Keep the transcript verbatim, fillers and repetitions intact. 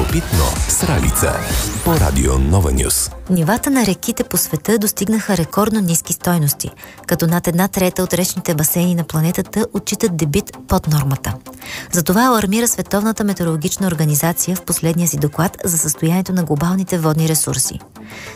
Любопитно с Ралица по радио Нова Нюс. Нивата на реките по света достигнаха рекордно ниски стойности, като над една трета от речните басейни на планетата отчитат дебит под нормата. Затова алармира Световната метеорологична организация в последния си доклад за състоянието на глобалните водни ресурси.